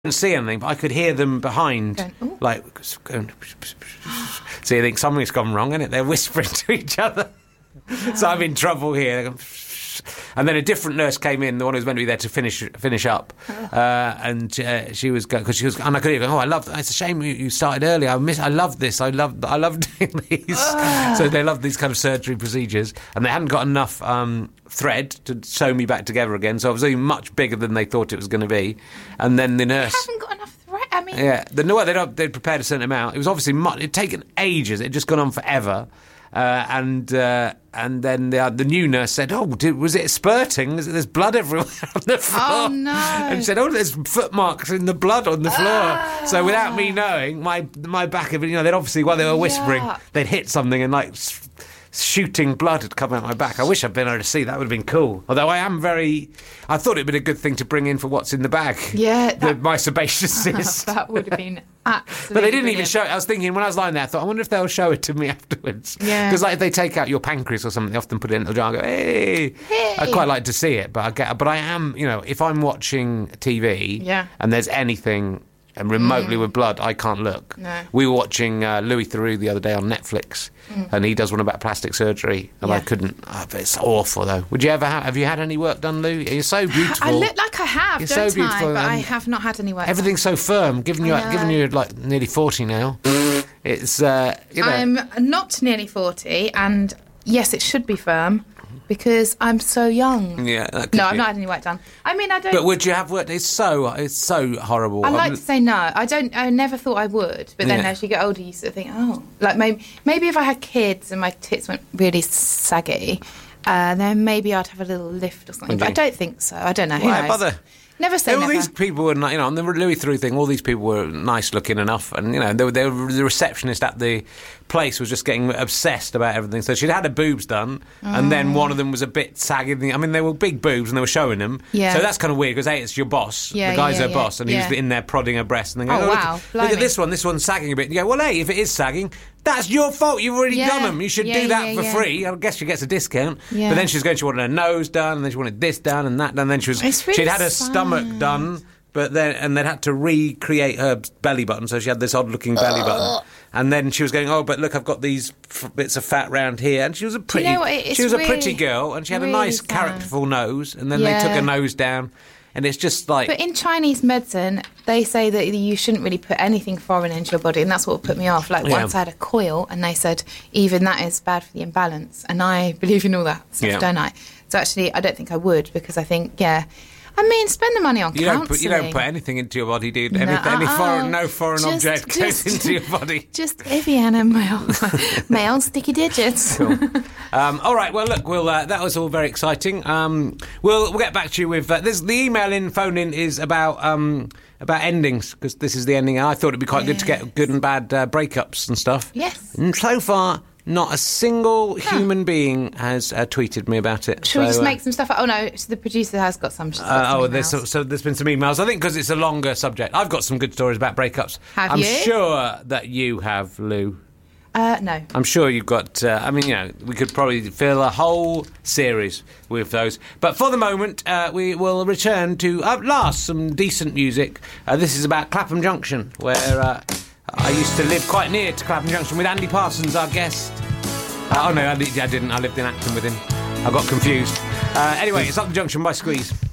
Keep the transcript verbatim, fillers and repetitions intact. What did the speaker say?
couldn't see anything, but I could hear them behind, Going, like, going, so you think something's gone wrong, isn't it? They're whispering to each other. Oh. So I'm in trouble here. Going, and then a different nurse came in, the one who was meant to be there to finish finish up, oh. uh, and uh, she was because she was, and I could hear going, oh, I love. It's a shame you, you started early. I miss. I love this. I love. I love doing these. Oh. So they love these kind of surgery procedures, and they hadn't got enough um, thread to sew me back together again. So I was even much bigger than they thought it was going to be. And then the nurse they haven't got enough thread. I mean, yeah, the no, they'd they'd prepared a certain amount. It was obviously much. It'd taken ages. It'd just gone on forever. Uh, and uh, and then the, uh, the new nurse said, oh, did, was it spurting? There's blood everywhere on the floor. Oh, no. And she said, oh, there's footmarks in the blood on the floor. Ah. So without me knowing, my my back of it, you know, they'd obviously, while they were whispering, Yuck. they'd hit something and, like, s- shooting blood had come out my back. I wish I'd been able to see. That would have been cool. Although I am very... I thought it would be a good thing to bring in for what's in the bag. Yeah. The, That, my sebaceous cyst. that would have been absolutely But they didn't brilliant. even show it. I was thinking, when I was lying there, I thought, I wonder if they'll show it to me afterwards. Yeah. Because like, if they take out your pancreas or something, they often put it in the jar and go, hey. Hey. I'd quite like to see it, but I get, but I am, you know, if I'm watching T V Yeah. and there's anything and remotely with blood, I can't look. No. We were watching uh, Louis Theroux the other day on Netflix, and he does one about plastic surgery, and I Yeah. couldn't. Oh, it's awful though. Would you ever have? Have you had any work done, Lou? You're so beautiful. I look like I have, You're don't so beautiful, I? But I and have not had any work. Everything's so firm. Given you, I know. given you like nearly forty now, it's uh, you know. I'm not nearly forty, and yes, it should be firm because I'm so young. Yeah, that could No, I've be- not had any work done. I mean, I don't. But would you have worked? It's so it's so horrible. I like I'm- to say no. I don't. I never thought I would, but then Yeah. as you get older, you sort of think, oh, like maybe maybe if I had kids and my tits went really saggy, uh, then maybe I'd have a little lift or something. Would But I you? don't think so. I don't know. Who Why knows? bother? Never say all never. these people were, ni- you know, on the Louis Theroux thing, all these people were nice looking enough, and you know, they were, they were, the receptionist at the place was just getting obsessed about everything. So she'd had her boobs done, and then one of them was a bit sagging. I mean, they were big boobs, and they were showing them. Yeah. So that's kind of weird because hey, it's your boss. Yeah, the guy's yeah, her yeah, boss, and he was yeah. in there prodding her breast, and then Oh, going, wow, look, look at blimey. this one. This one's sagging a bit. And you go, well, hey, if it is sagging, that's your fault. You've already Yeah, done them. You should yeah, do that yeah, for yeah. free. I guess she gets a discount. Yeah. But then she was going. She wanted her nose done, and then she wanted this done and that done. And then she was. It's really she'd had her sad. stomach done. But then, and they'd had to recreate her belly button, so she had this odd-looking belly button. And then she was going, "Oh, but look, I've got these f- bits of fat round here." And she was a pretty, know what? It's she was a really- pretty girl, and she had really a nice, sad. characterful nose. And then Yeah. they took her nose down, and it's just like, But in Chinese medicine, they say that you shouldn't really put anything foreign into your body, and that's what put me off. Like, Yeah. once I had a coil, and they said even that is bad for the imbalance, and I believe in all that stuff, Yeah. don't I? So actually, I don't think I would, because I think, yeah, I mean, spend the money on you counselling. don't put you don't put anything into your body, dude. No, Any, any uh-uh. foreign, no foreign Just- object goes just- into your body. Just Evian and my own, my own sticky digits. Cool. Um, all right. Well, look. We'll. Uh, that was all very exciting. Um, we'll. We'll get back to you with. Uh, this, the email in, phone in is about um, about endings, because this is the ending. I thought it'd be quite good to get good and bad uh, breakups and stuff. Yes. And so far, not a single human being has uh, tweeted me about it. Should we So, just uh, make some stuff up? Oh, no, so the producer has got some. She's got Uh, some oh, there's emails. so, so there's been some emails. I think because it's a longer subject. I've got some good stories about breakups. Have I'm you? sure that you have, Lou. Uh, no. I'm sure you've got... Uh, I mean, you know, we could probably fill a whole series with those. But for the moment, uh, we will return to, at last, some decent music. Uh, this is about Clapham Junction, where uh, I used to live quite near to Clapham Junction with Andy Parsons, our guest. Uh, oh, no, I, I didn't. I lived in Acton with him. I got confused. Uh, anyway, it's Up the Junction by Squeeze.